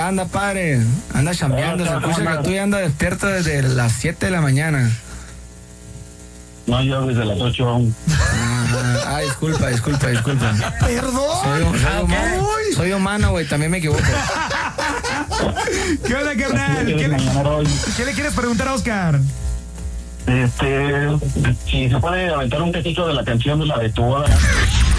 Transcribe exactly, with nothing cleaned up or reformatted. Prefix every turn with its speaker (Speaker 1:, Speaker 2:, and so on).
Speaker 1: Anda, padre, anda chambeando, se escucha que tú ya andas despierto desde las siete de la mañana.
Speaker 2: No, yo desde las ocho aún.
Speaker 1: Ah, disculpa, disculpa, disculpa.
Speaker 3: Perdón.
Speaker 1: Soy, soy, humano, soy humano, güey, también me equivoco.
Speaker 3: ¿Qué onda, carnal? ¿Qué le, ¿Qué le quieres preguntar a Oscar?
Speaker 2: Este, si se puede aventar un cachito de la canción de la de tu boda.